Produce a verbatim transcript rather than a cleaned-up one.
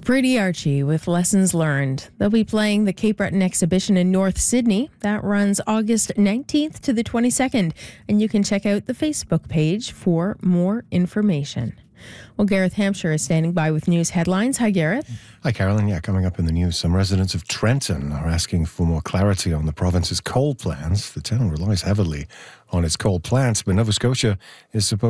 Brady Archie with Lessons Learned. They'll be playing the Cape Breton exhibition in North Sydney. That runs August nineteenth to the twenty-second, and you can check out the Facebook page for more information. Well, Gareth Hampshire is standing by with news headlines. Hi, Gareth. Hi, Carolyn. Yeah, coming up in the news, some residents of Trenton are asking for more clarity on the province's coal plans. The town relies heavily on its coal plants, but Nova Scotia is supposed